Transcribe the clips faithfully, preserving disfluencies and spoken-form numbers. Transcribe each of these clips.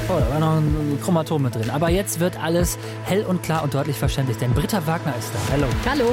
Oh, da war noch ein Chromatom mit drin. Aber jetzt wird alles hell und klar und deutlich verständlich, denn Britta Wagner ist da. Hallo. Hallo.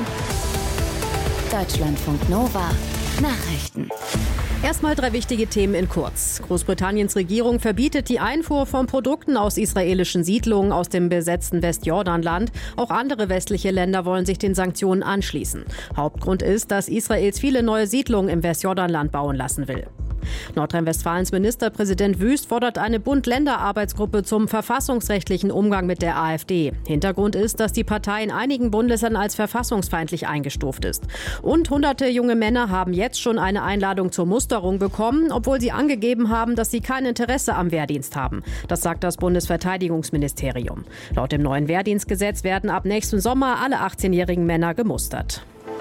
Deutschlandfunk Nova. Nachrichten. Erstmal drei wichtige Themen in kurz. Großbritanniens Regierung verbietet die Einfuhr von Produkten aus israelischen Siedlungen aus dem besetzten Westjordanland. Auch andere westliche Länder wollen sich den Sanktionen anschließen. Hauptgrund ist, dass Israels viele neue Siedlungen im Westjordanland bauen lassen will. Nordrhein-Westfalens Ministerpräsident Wüst fordert eine Bund-Länder-Arbeitsgruppe zum verfassungsrechtlichen Umgang mit der AfD. Hintergrund ist, dass die Partei in einigen Bundesländern als verfassungsfeindlich eingestuft ist. Und hunderte junge Männer haben jetzt schon eine Einladung zur Musterung bekommen, obwohl sie angegeben haben, dass sie kein Interesse am Wehrdienst haben. Das sagt das Bundesverteidigungsministerium. Laut dem neuen Wehrdienstgesetz werden ab nächsten Sommer alle achtzehnjährigen Männer gemustert.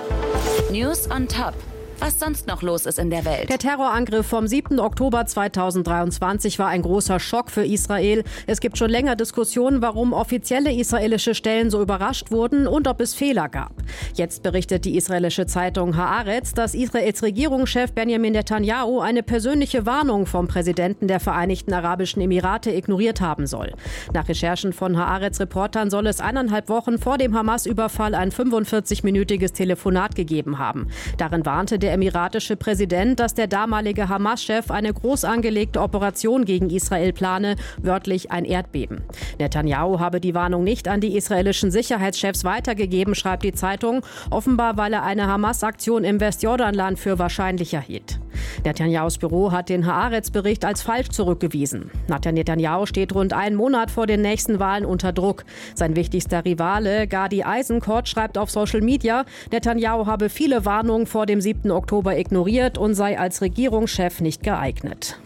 News on Top. Was sonst noch los ist in der Welt. Der Terrorangriff vom siebten Oktober zweitausenddreiundzwanzig war ein großer Schock für Israel. Es gibt schon länger Diskussionen, warum offizielle israelische Stellen so überrascht wurden und ob es Fehler gab. Jetzt berichtet die israelische Zeitung Haaretz, dass Israels Regierungschef Benjamin Netanyahu eine persönliche Warnung vom Präsidenten der Vereinigten Arabischen Emirate ignoriert haben soll. Nach Recherchen von Haaretz-Reportern soll es eineinhalb Wochen vor dem Hamas-Überfall ein fünfundvierzig-minütiges Telefonat gegeben haben. Darin warnte der Der emiratische Präsident, dass der damalige Hamas-Chef eine groß angelegte Operation gegen Israel plane, wörtlich ein Erdbeben. Netanyahu habe die Warnung nicht an die israelischen Sicherheitschefs weitergegeben, schreibt die Zeitung, offenbar weil er eine Hamas-Aktion im Westjordanland für wahrscheinlicher hielt. Netanyahus Büro hat den Haaretz-Bericht als falsch zurückgewiesen. Netanyahu steht rund einen Monat vor den nächsten Wahlen unter Druck. Sein wichtigster Rivale, Gadi Eisenkot, schreibt auf Social Media, Netanyahu habe viele Warnungen vor dem siebten Oktober ignoriert und sei als Regierungschef nicht geeignet.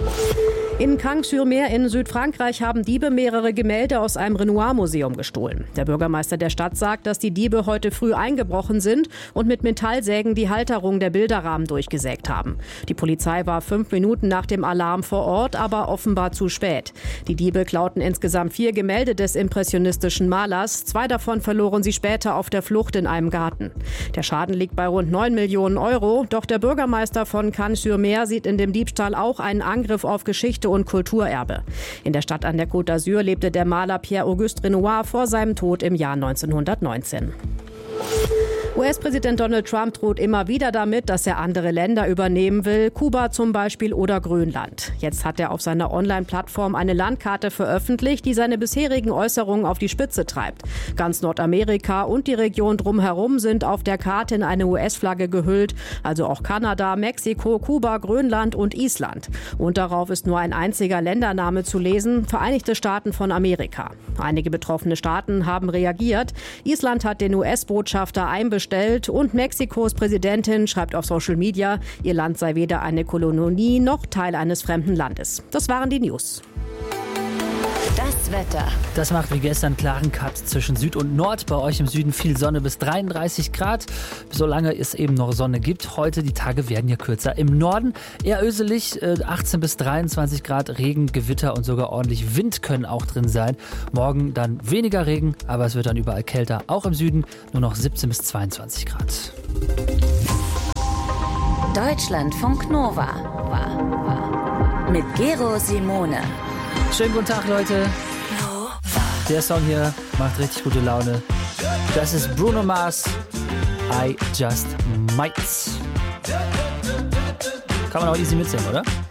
In Cagnes-sur-Mer in Südfrankreich haben Diebe mehrere Gemälde aus einem Renoir-Museum gestohlen. Der Bürgermeister der Stadt sagt, dass die Diebe heute früh eingebrochen sind und mit Metallsägen die Halterung der Bilderrahmen durchgesägt haben. Die Polizei war fünf Minuten nach dem Alarm vor Ort, aber offenbar zu spät. Die Diebe klauten insgesamt vier Gemälde des impressionistischen Malers. Zwei davon verloren sie später auf der Flucht in einem Garten. Der Schaden liegt bei rund neun Millionen Euro. Doch der Bürgermeister von Cagnes-sur-Mer sieht in dem Diebstahl auch einen Angriff auf Geschichte und Kulturerbe. In der Stadt an der Côte d'Azur lebte der Maler Pierre-Auguste Renoir vor seinem Tod im Jahr neunzehnhundertneunzehn. U S-Präsident Donald Trump droht immer wieder damit, dass er andere Länder übernehmen will, Kuba zum Beispiel oder Grönland. Jetzt hat er auf seiner Online-Plattform eine Landkarte veröffentlicht, die seine bisherigen Äußerungen auf die Spitze treibt. Ganz Nordamerika und die Region drumherum sind auf der Karte in eine U S-Flagge gehüllt, also auch Kanada, Mexiko, Kuba, Grönland und Island. Und darauf ist nur ein einziger Ländername zu lesen, Vereinigte Staaten von Amerika. Einige betroffene Staaten haben reagiert. Island hat den U S-Botschafter einbestellt und Mexikos Präsidentin schreibt auf Social Media, ihr Land sei weder eine Kolonie noch Teil eines fremden Landes. Das waren die News. Das Wetter. Das macht wie gestern klaren Cut zwischen Süd und Nord. Bei euch im Süden viel Sonne bis dreiunddreißig Grad. Solange es eben noch Sonne gibt. Heute, die Tage werden ja kürzer. Im Norden eher öselig, achtzehn bis dreiundzwanzig Grad. Regen, Gewitter und sogar ordentlich Wind können auch drin sein. Morgen dann weniger Regen, aber es wird dann überall kälter. Auch im Süden nur noch siebzehn bis zweiundzwanzig Grad. Deutschlandfunk Nova. Mit Gero Simone. Schönen guten Tag, Leute. Der Song hier macht richtig gute Laune. Das ist Bruno Mars, I Just Might. Kann man auch easy mitsingen, oder?